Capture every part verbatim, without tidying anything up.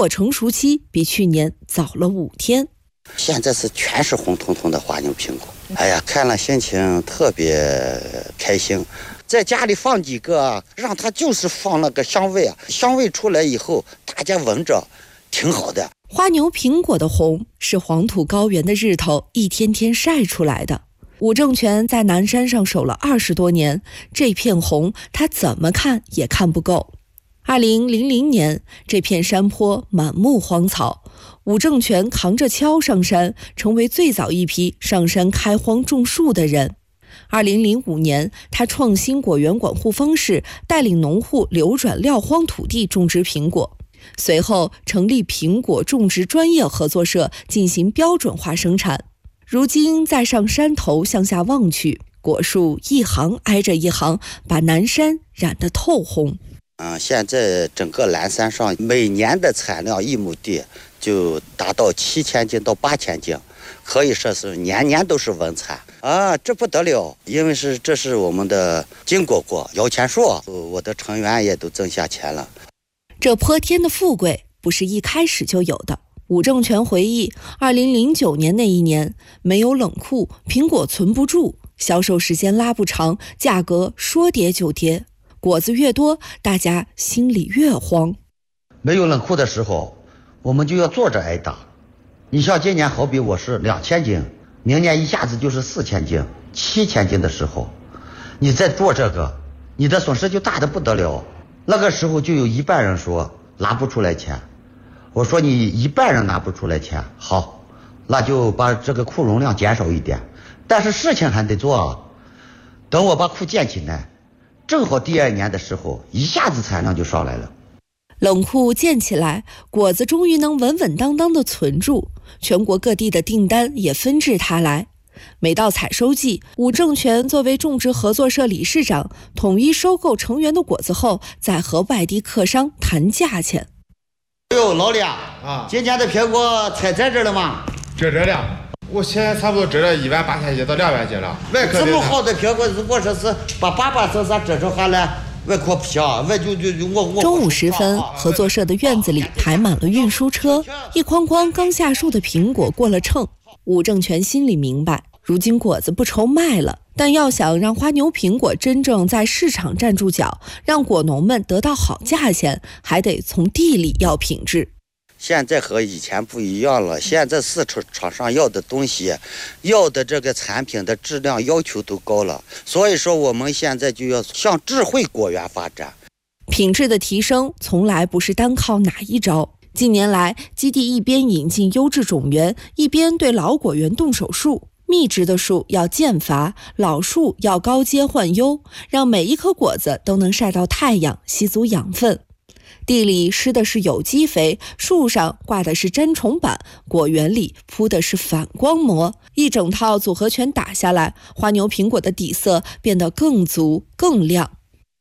果成熟期比去年早了五天。 现在是全是红彤彤的花牛苹果，哎呀，看了心情特别开心。在家里放几个，让它就是放那个香味啊，香味出来以后，大家闻着挺好的。 花牛苹果的红是黄土高原的日头一天天晒出来的。武正全在南山上守了二十多年，这片红他怎么看也看不够。二零零零年，这片山坡满目荒草，武正全扛着锹上山，成为最早一批上山开荒种树的人。二零零五年，他创新果园管护方式，带领农户流转撂荒土地种植苹果。随后成立苹果种植专业合作社，进行标准化生产。如今再上山头向下望去，果树一行挨着一行，把南山染得透红。 嗯，现在整个蓝山上每年的产量一亩地就达到七千斤到八千斤，可以说是年年都是稳产啊，这不得了！因为是这是我们的金果果摇钱树，我的成员也都挣下钱了。 这泼天的富贵不是一开始就有的。武正全回忆，二零零九年那一年，没有冷库，苹果存不住，销售时间拉不长，价格说跌就跌。果子越多，大家心里越慌。 没有冷库的时候，我们就要坐着挨打。你像今年好比我是两千斤，明年一下子就是四千斤、七千斤的时候，你再做这个，你的损失就大得不得了。那个时候就有一半人说拿不出来钱。我说你一半人拿不出来钱，好，那就把这个库容量减少一点，但是事情还得做啊。等我把库建起来，正好第二年的时候，一下子产量就上来了。 冷库建起来，果子终于能稳稳当当地存住，全国各地的订单也纷至沓来。每到采收季，武正全作为种植合作社理事长，统一收购成员的果子后，再和外地客商谈价钱。 哎呦，老李啊，今年的苹果采摘着了吗？ 摘着了，我现在差不多摘了一万八千斤到两万斤了。外壳这么好的苹果，如果说是把把把色色摘着下来，外壳不香，外就就我我。 中午时分，合作社的院子里排满了运输车，一筐筐刚下树的苹果过了秤。武正全心里明白，如今果子不愁卖了，但要想让花牛苹果真正在市场站住脚，让果农们得到好价钱，还得从地里要品质。 现在和以前不一样了，现在市场上要的东西，要的这个产品的质量要求都高了，所以说我们现在就要向智慧果园发展。 品质的提升从来不是单靠哪一招。近年来，基地一边引进优质种源，一边对老果园动手术。密植的树要间伐，老树要高阶换优，让每一颗果子都能晒到太阳，吸足养分。地里施的是有机肥，树上挂的是粘虫板，果园里铺的是反光膜，一整套组合拳打下来，花牛苹果的底色变得更足更亮。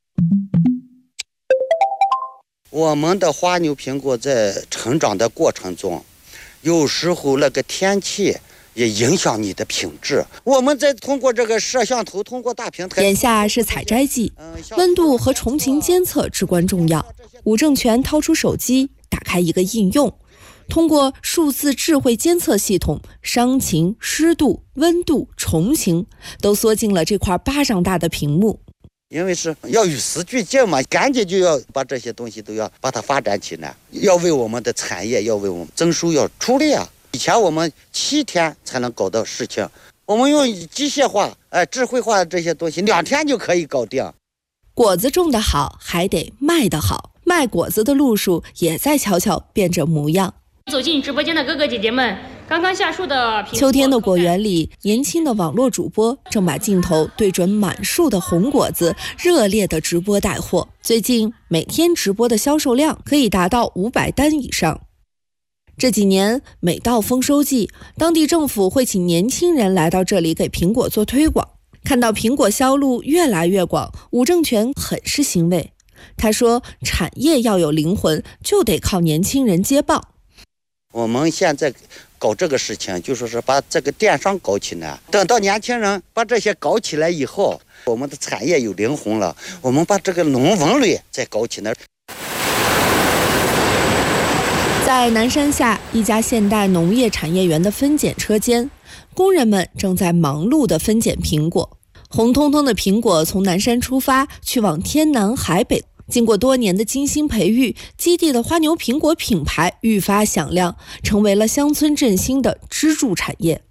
我们的花牛苹果在成长的过程中，有时候那个天气也影响你的品质。我们再通过这个摄像头，通过大平台。 眼下是采摘季，温度和虫禽监测至关重要。武正全掏出手机，打开一个应用，通过数字智慧监测系统，伤情、湿度、温度、虫情都缩进了这块巴掌大的屏幕。 因为是要与时俱进嘛，赶紧就要把这些东西都要把它发展起来，要为我们的产业，要为我们增收要出力啊！以前我们七天才能搞到事情，我们用机械化、哎智慧化的这些东西，两天就可以搞定。 果子种得好，还得卖得好，卖果子的路数也在悄悄变着模样。 走进直播间的哥哥姐姐们，刚刚下树的秋天的果园里，年轻的网络主播正把镜头对准满树的红果子，热烈的直播带货。最近每天直播的销售量可以达到五百单以上。这几年每到丰收季，当地政府会请年轻人来到这里给苹果做推广。看到苹果销路越来越广，武正全很是欣慰。他说，产业要有灵魂，就得靠年轻人接棒。 我们现在搞这个事情，就说是把这个电商搞起来，等到年轻人把这些搞起来以后，我们的产业有灵魂了，我们把这个农文类再搞起来。 在南山下一家现代农业产业园的分拣车间，工人们正在忙碌地分拣苹果。红彤彤的苹果从南山出发，去往天南海北。经过多年的精心培育，基地的花牛苹果品牌愈发响亮，成为了乡村振兴的支柱产业。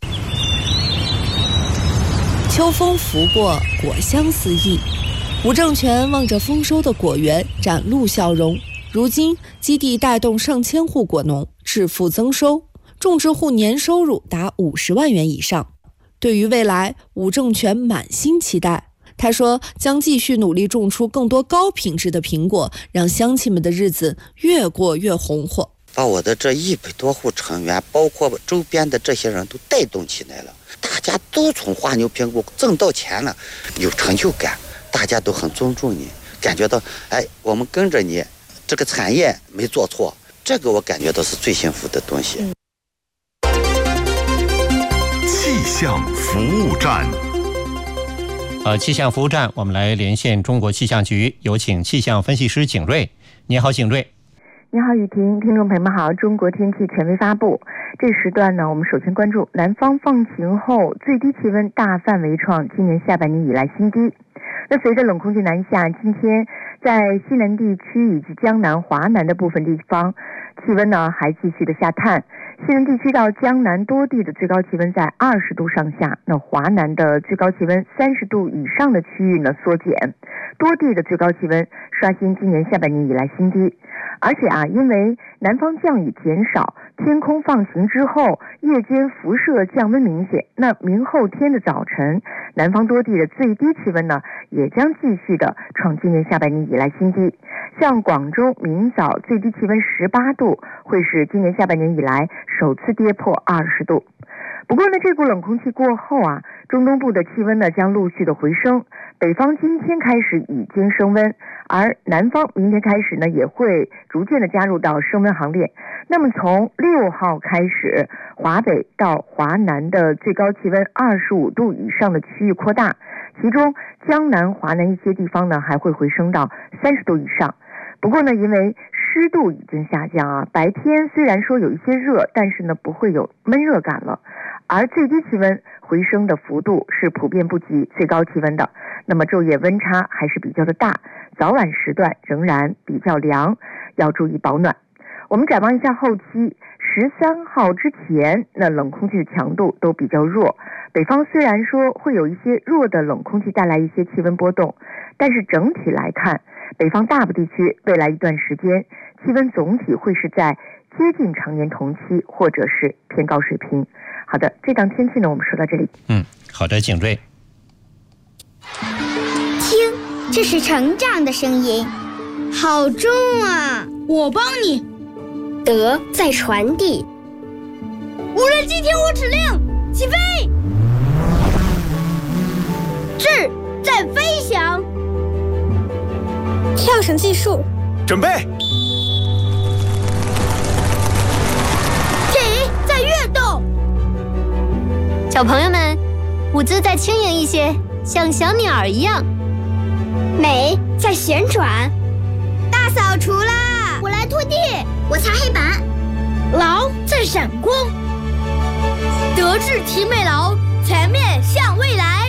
秋风拂过，果香四溢。吴正全望着丰收的果园，展露笑容。如今，基地带动上千户果农致富增收，种植户年收入达五十万元以上。对于未来，吴正全满心期待。他说，将继续努力种出更多高品质的苹果，让乡亲们的日子越过越红火。 把我的这一百多户成员，包括周边的这些人都带动起来了，大家都从花牛苹果挣到钱了，有成就感，大家都很尊重你，感觉到，哎，我们跟着你，这个产业没做错，这个我感觉到是最幸福的东西。嗯、 气象服务站。 呃，气象服务站，我们来连线中国气象局，有请气象分析师景瑞。你好，景瑞。 你好，雨婷，听众朋友们好。中国天气权威发布，这时段呢，我们首先关注南方放晴后最低气温大范围创今年下半年以来新低。那随着冷空气南下，今天在西南地区以及江南、华南的部分地方，气温呢还继续的下探。西南地区到江南多地的最高气温在二十度上下，那华南的最高气温三十度以上的区域呢缩减，多地的最高气温刷新今年下半年以来新低。而且啊，因为南方降雨减少，天空放晴之后，夜间辐射降温明显，那明后天的早晨，南方多地的最低气温呢，也将继续的创今年下半年以来新低。像广州明早最低气温十八度，会是今年下半年以来首次跌破二十度。不过呢，这股冷空气过后啊，中东部的气温呢将陆续的回升，北方今天开始已经升温，而南方明天开始呢也会逐渐的加入到升温行列。那么从六号开始，华北到华南的最高气温二十五度以上的区域扩大，其中江南、华南一些地方呢还会回升到三十度以上。不过呢，因为湿度已经下降啊，白天虽然说有一些热，但是呢不会有闷热感了。而最低气温回升的幅度是普遍不及最高气温的，那么昼夜温差还是比较的大，早晚时段仍然比较凉，要注意保暖。我们展望一下后期，十三号之前，那冷空气的强度都比较弱。北方虽然说会有一些弱的冷空气带来一些气温波动，但是整体来看，北方大部地区未来一段时间气温总体会是在接近常年同期或者是偏高水平。好的，这档天气呢，我们说到这里。 嗯，好的，景瑞。 听，这是成长的声音，好重啊！ 我帮你。 德在传递。 无人机听我指令，起飞。智在飞翔。 跳绳技术， 准备。 体在跃动。 小朋友们，舞姿再轻盈一些，像小鸟一样。 美在旋转。 大扫除啦！我来拖地， 我擦黑板。 劳在闪光。德智体美劳，全面向未来。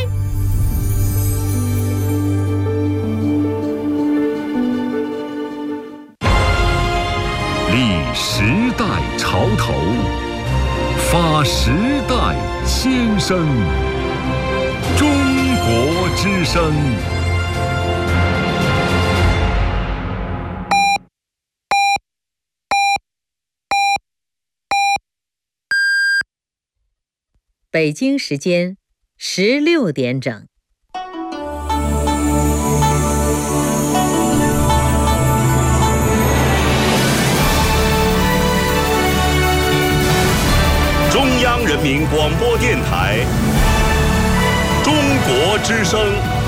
立时代潮头，发时代先声。中国之声。 北京时间十六点整。 中央人民广播电台，中国之声。